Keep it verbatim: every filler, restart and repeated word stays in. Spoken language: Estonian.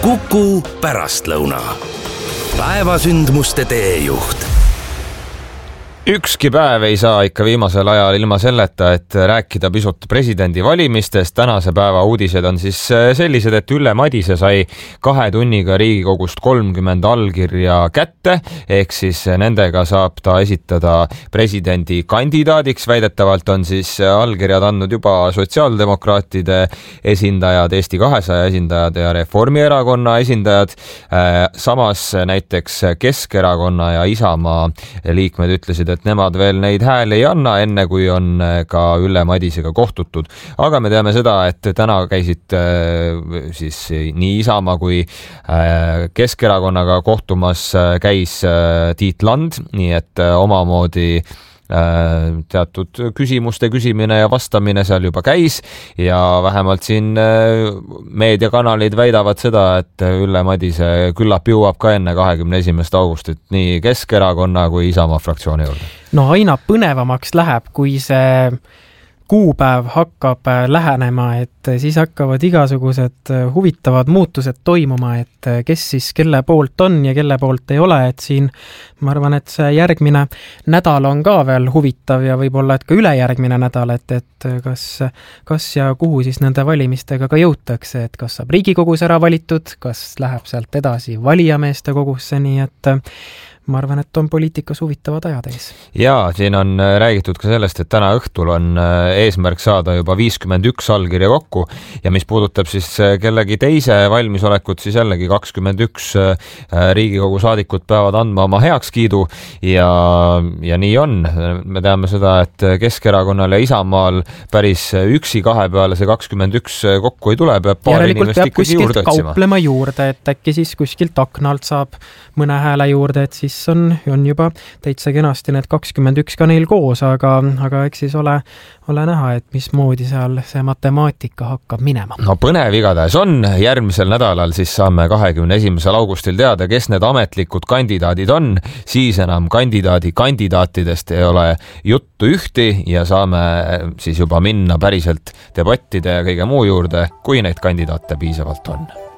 Kuku pärastlõuna. Päevasündmuste teejuht. Ükski päev ei saa ikka viimasel ajal ilma selleta, et rääkida pisut presidendi valimistest. Tänase päeva uudised on siis sellised, et Ülle Madise sai kahe tunniga Riigikogust kolmkümmend allkirja kätte, ehk siis nendega saab ta esitada presidendi kandidaadiks. Väidetavalt on siis allkirjad andnud juba sotsiaaldemokraatide esindajad, Eesti kahesaja esindajad ja Reformierakonna esindajad. Samas näiteks Keskerakonna ja Isamaa liikmed ütlesid, et nemad veel neid hääli ei anna, enne kui on ka Ülle Madisega kohtutud. Aga me teame seda, et täna käisid siis nii Isamaa kui Keskerakonnaga kohtumas käis Tiit Land, nii et omamoodi teatud küsimuste küsimine ja vastamine seal juba käis ja vähemalt siin meediakanalid väidavad seda, et Ülle Madise küllap jõuab ka enne kahekümne esimest augustit nii Keskerakonna kui Isamaa fraktsiooni juurde. No aina põnevamaks läheb, kui see kuupäev hakkab lähenema, et siis hakkavad igasugused huvitavad muutused toimuma, et kes siis kelle poolt on ja kelle poolt ei ole, et siin ma arvan, et see järgmine nädal on ka veel huvitav ja võib-olla, et ka ülejärgmine nädal, et, et kas, kas ja kuhu siis nende valimistega ka jõutakse, et kas saab Riigikogus ära valitud, kas läheb sealt edasi valijameeste kogusse, nii et ma arvan, et on poliitikas huvitavad ajad ees. Jaa, siin on räägitud ka sellest, et täna õhtul on eesmärk saada juba viiskümmend üks allkirja kokku ja mis puudutab siis kellegi teise valmisolekut, siis jällegi kakskümmend üks Riigikogu saadikut peavad andma oma heakskiidu ja, ja nii on. Me teame seda, et Keskerakonnal ja Isamaal päris üksi kahe peale see kakskümmend üks kokku ei tule, peab paari inimest ikkagi juurde otsima. Kauplema juurde, et äkki siis kuskilt aknalt saab mõne hääle juurde, et siis on, on juba täitsa kenasti need kakskümmend üks ka neil koos, aga, aga eks siis ole, ole näha, et mismoodi seal see matemaatika hakkab minema. No põnev igatahes on. Järgmisel nädalal siis saame kahekümne esimesel augustil teada, kes need ametlikud kandidaadid on. Siis enam kandidaadi kandidaatidest ei ole juttu ühti ja saame siis juba minna päriselt debattide ja kõige muu juurde, kui neid kandidaate piisavalt on.